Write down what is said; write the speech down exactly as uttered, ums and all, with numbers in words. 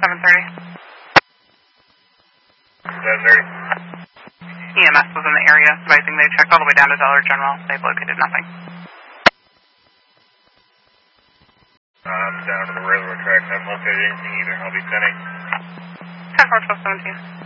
seven thirty. seven thirty. E M S was in the area, advising they checked all the way down to Dollar General. They've located nothing. I'm down to the railroad tracks. I haven't located anything either. I'll be sending. ten four twelve seventeen.